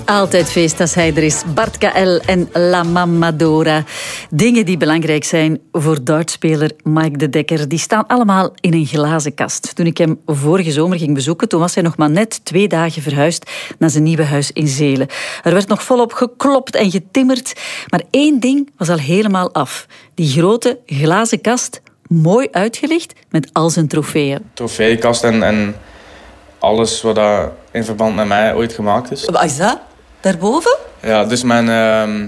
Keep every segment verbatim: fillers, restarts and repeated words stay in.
Altijd feest als hij er is. Bart K L en La Mamadora. Dingen die belangrijk zijn voor dartspeler Mike de Dekker. Die staan allemaal in een glazen kast. Toen ik hem vorige zomer ging bezoeken, toen was hij nog maar net twee dagen verhuisd naar zijn nieuwe huis in Zelen. Er werd nog volop geklopt en getimmerd. Maar één ding was al helemaal af. Die grote glazen kast, mooi uitgelicht met al zijn trofeeën. Trofeeënkast en, en alles wat dat in verband met mij ooit gemaakt is. Wat is dat? Daarboven? Ja, dus mijn, uh,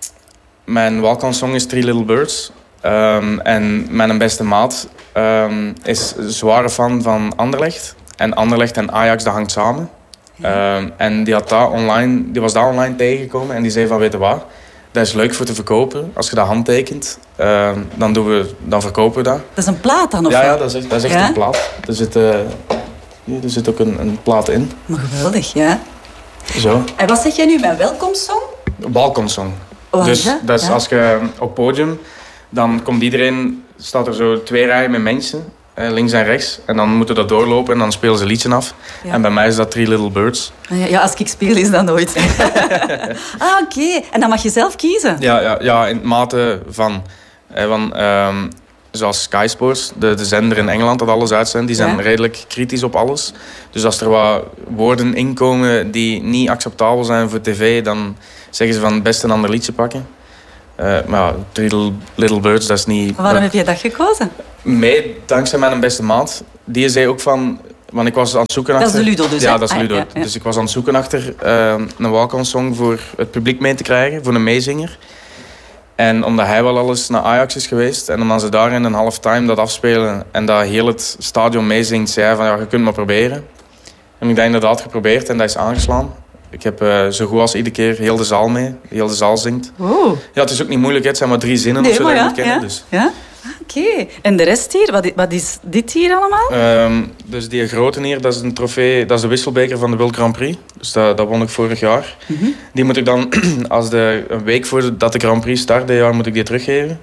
mijn walk-on song is Three Little Birds. Um, en mijn beste maat um, is een zware fan van Anderlecht. En Anderlecht en Ajax, dat hangt samen. Ja. Um, en die, had dat online, die was daar online tegengekomen en die zei van, weet je wat, dat is leuk voor te verkopen. Als je dat handtekent, uh, dan, doen we, dan verkopen we dat. Dat is een plaat dan, of Ja, ja dat is echt, dat is echt ja? een plaat. Er zit, uh, er zit ook een, een plaat in. Maar geweldig, ja. Zo. En wat zeg jij nu, mijn welkomstsong? Balkonsong. Oh, dus ja? dat is Ja. als je op podium, dan komt iedereen, staat er zo twee rijen met mensen, eh, links en rechts. En dan moeten dat doorlopen en dan spelen ze liedjes af. Ja. En bij mij is dat Three Little Birds. Ja, ja, als ik speel is dat nooit. Ah, oké. Okay. En dan mag je zelf kiezen? Ja, ja, ja in mate van... Eh, van um, zoals Sky Sports, de, de zender in Engeland dat alles uitzendt, die zijn Ja. redelijk kritisch op alles. Dus als er wat woorden inkomen die niet acceptabel zijn voor tv, dan zeggen ze van best een ander liedje pakken. Uh, maar ja, Three Little, Little Birds, dat is niet... Waarom dat... heb je dat gekozen? Mee, dankzij mijn beste maat. Die zei ook van... Want ik was aan het zoeken achter... Dat is de Ludo dus, Ja, hè? dat is Ah, Ludo. ja, ja. Dus ik was aan het zoeken achter uh, een walk-on song voor het publiek mee te krijgen, voor een meezinger. En omdat hij wel al eens naar Ajax is geweest en omdat ze daar in een halftime dat afspelen en dat heel het stadion meezingt, zei hij van ja, je kunt maar proberen. En ik dat inderdaad geprobeerd en dat is aangeslaan. Ik heb uh, zo goed als iedere keer heel de zaal mee, heel de zaal zingt. Oh. Ja, het is ook niet moeilijk, hè. Het zijn maar drie zinnen Nee, of zo maar dat je ja, moet kennen. ja, Dus. ja. Oké. Okay. En de rest hier? Wat is, wat is dit hier allemaal? Um, dus die grote hier, dat is een trofee, dat is de wisselbeker van de World Grand Prix. Dus dat, dat won ik vorig jaar. Mm-hmm. Die moet ik dan, als de, een week voordat de Grand Prix start, dit jaar moet ik die teruggeven.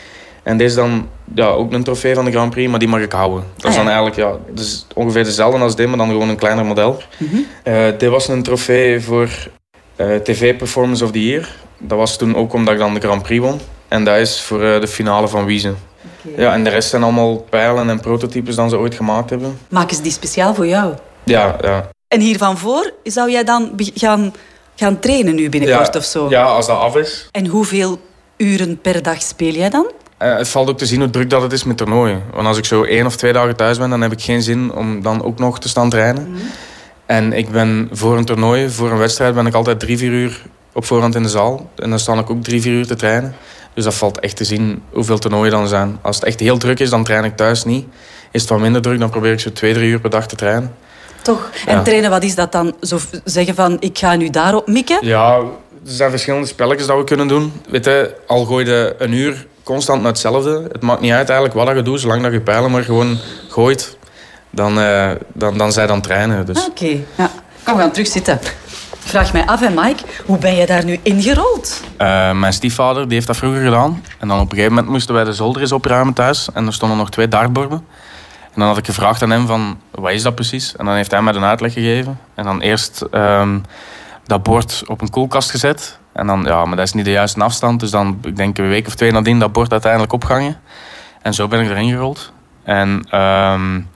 En deze is dan ja, ook een trofee van de Grand Prix, maar die mag ik houden. Dat is ah, ja. dan eigenlijk ja, dus ongeveer dezelfde als dit, maar dan gewoon een kleiner model. Mm-hmm. Uh, dit was een trofee voor uh, T V Performance of the Year. Dat was toen ook omdat ik dan de Grand Prix won. En dat is voor uh, de finale van Wiese. Okay. Ja, en de rest zijn allemaal pijlen en prototypes die ze ooit gemaakt hebben. Maken ze die speciaal voor jou? Ja, ja. En hiervan voor, zou jij dan gaan, gaan trainen nu binnenkort ja, of zo? Ja, als dat af is. En hoeveel uren per dag speel jij dan? Uh, het valt ook te zien hoe druk dat het is met toernooien. Want als ik zo één of twee dagen thuis ben, dan heb ik geen zin om dan ook nog te staan trainen. Mm. En ik ben voor een toernooi, voor een wedstrijd, ben ik altijd drie, vier uur op voorhand in de zaal. En dan sta ik ook drie, vier uur te trainen. Dus dat valt echt te zien hoeveel toernooien dan zijn. Als het echt heel druk is, dan train ik thuis niet. Is het wat minder druk, dan probeer ik zo twee, drie uur per dag te trainen. Toch? En ja. Trainen, wat is dat dan? Zo zeggen van, ik ga nu daarop mikken? Ja, er zijn verschillende spelletjes dat we kunnen doen. Weet je, al gooi je een uur constant naar hetzelfde. Het maakt niet uit eigenlijk wat je doet, zolang dat je pijlen maar gewoon gooit. Dan, uh, dan, dan zij dan trainen. Dus. Oké, okay. Ja. Kom, we gaan terug zitten. Ik vraag mij af, hè, Mike, hoe ben je daar nu ingerold? Uh, mijn stiefvader die heeft dat vroeger gedaan. En dan op een gegeven moment moesten wij de zolder eens opruimen thuis. En er stonden nog twee dartborden. En dan had ik gevraagd aan hem van, wat is dat precies? En dan heeft hij mij een uitleg gegeven. En dan eerst um, dat bord op een koelkast gezet. En dan, ja, maar dat is niet de juiste afstand. Dus dan, ik denk een week of twee nadien, dat bord uiteindelijk opgehangen. En zo ben ik erin gerold. En um,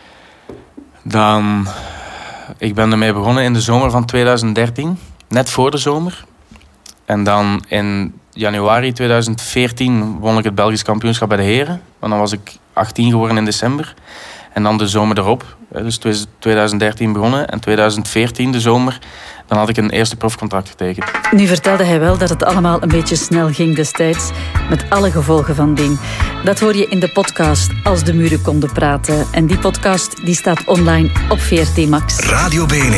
dan... Ik ben ermee begonnen in de zomer van twintig dertien. Net voor de zomer. En dan in januari twintig veertien won ik het Belgisch kampioenschap bij de heren. Want dan was ik achttien geworden in december. En dan de zomer erop. Dus twintig dertien begonnen. En twintig veertien, de zomer, dan had ik een eerste profcontract getekend. Nu vertelde hij wel dat het allemaal een beetje snel ging destijds. Met alle gevolgen van ding. Dat hoor je in de podcast Als de muren konden praten. En die podcast die staat online op V R T Max. Radio B N